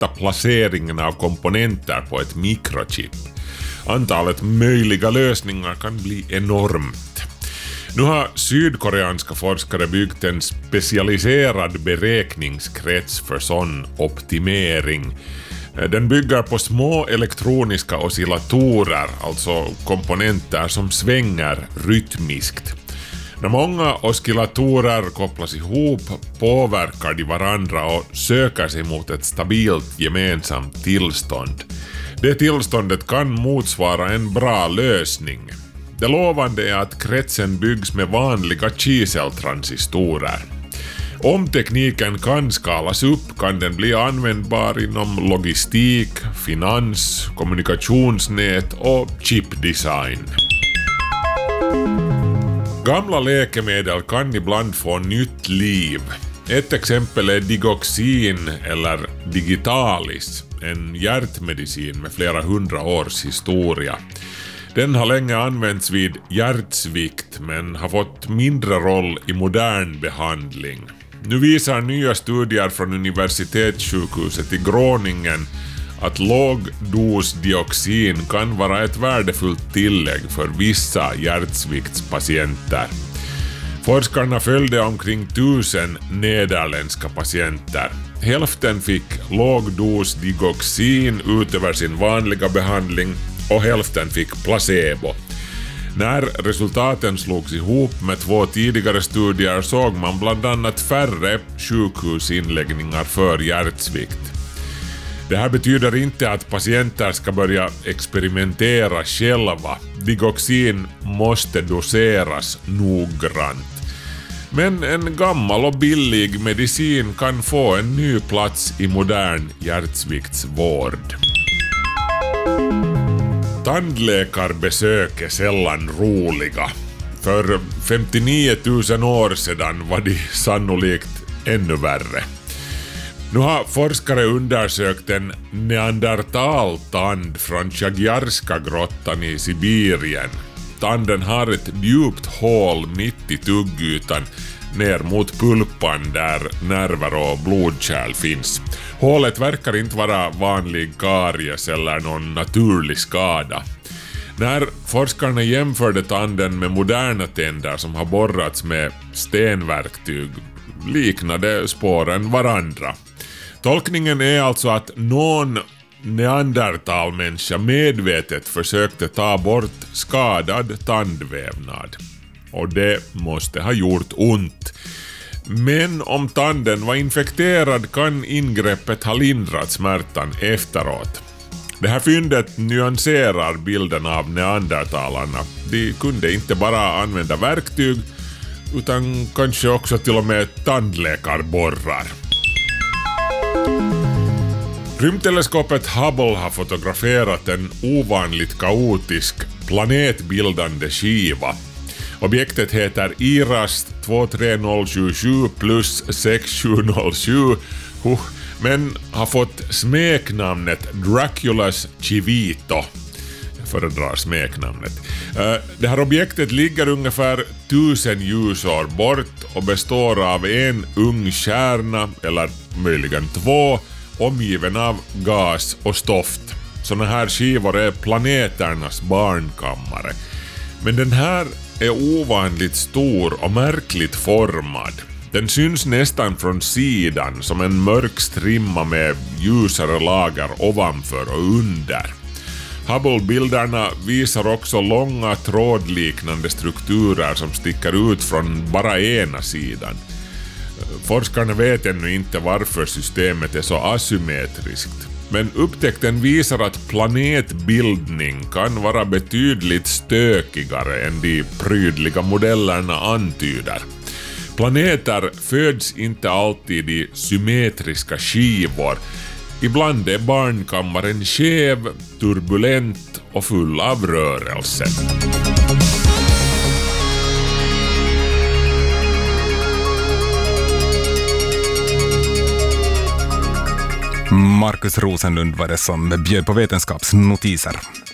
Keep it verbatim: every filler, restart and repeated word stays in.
exakta placeringen av komponenter på ett mikrochip. Antalet möjliga lösningar kan bli enormt. Nu har sydkoreanska forskare byggt en specialiserad beräkningskrets för sån optimering. Den bygger på små elektroniska oscillatorer, alltså komponenter som svänger rytmiskt. När många oscillatorer kopplas ihop påverkar de varandra och söker sig mot ett stabilt gemensamt tillstånd. Det tillståndet kan motsvara en bra lösning. Det lovande är att kretsen byggs med vanliga kiseltransistorer. Om tekniken kan skalas upp kan den bli användbar inom logistik, finans, kommunikationsnät och chipdesign. Gamla läkemedel kan ibland få nytt liv. Ett exempel är Digoxin eller Digitalis, en hjärtmedicin med flera hundra års historia. Den har länge använts vid hjärtsvikt men har fått mindre roll i modern behandling. Nu visar nya studier från universitetssjukhuset i Groningen att lågdosdioxin kan vara ett värdefullt tillägg för vissa hjärtsviktspatienter. Forskarna följde omkring tusen nederländska patienter. Hälften fick lågdosdigoxin utöver sin vanliga behandling och hälften fick placebo. När resultaten slogs ihop med två tidigare studier såg man bland annat färre sjukhusinläggningar för hjärtsvikt. Det här betyder inte att patienter ska börja experimentera själva. Digoxin måste doseras noggrant. Men en gammal och billig medicin kan få en ny plats i modern hjärtsviktsvård. Tandläkarbesök är sällan roliga. För femtionio tusen år sedan var de sannolikt ännu värre. Nu har forskare undersökt en neandertaltand från Chagjarska-grottan i Sibirien. Tanden har ett djupt hål mitt i tuggytan ner mot pulpan där nerver och blodkärl finns. Hålet verkar inte vara vanlig karies eller någon naturlig skada. När forskarna jämförde tanden med moderna tänder som har borrats med stenverktyg liknade spåren varandra. Tolkningen är alltså att någon neandertalmänniska medvetet försökte ta bort skadad tandvävnad. Och det måste ha gjort ont. Men om tanden var infekterad kan ingreppet ha lindrat smärtan efteråt. Det här fyndet nyanserar bilden av neandertalarna. De kunde inte bara använda verktyg utan kanske också till och med tandläkarborrar. Rymdteleskopet Hubble har fotograferat en ovanligt kaotisk planetbildande skiva. Objektet heter IRAS två tre noll sju sju plus sex sju noll sju uh, men har fått smeknamnet Draculas Civito. Jag föredrar smeknamnet. Uh, det här objektet ligger ungefär tusen ljusår bort och består av en ung stjärna, eller möjligen två, omgiven av gas och stoft. Såna här skivor är planeternas barnkammare. Men den här är ovanligt stor och märkligt formad. Den syns nästan från sidan som en mörk strimma med ljusare lager ovanför och under. Hubble-bilderna visar också långa trådliknande strukturer som sticker ut från bara ena sidan. Forskarna vet ännu inte varför systemet är så asymmetriskt. Men upptäckten visar att planetbildning kan vara betydligt stökigare än de prydliga modellerna antyder. Planeter föds inte alltid i symmetriska skivor. Ibland är barnkammaren skev, turbulent och full av rörelse. Markus Rosenlund var det som bjöd på vetenskapsnotiser.